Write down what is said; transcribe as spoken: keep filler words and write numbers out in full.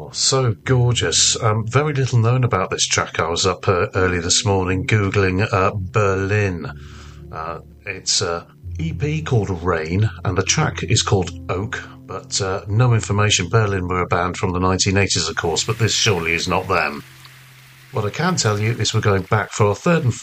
Oh, so gorgeous. Um, very little known about this track. I was up uh, early this morning Googling uh, Berlin. Uh, it's an E P called Rain, and the track is called Oak, but uh, no information. Berlin were a band from the nineteen eighties, of course, but this surely is not them. What I can tell you is we're going back for our third and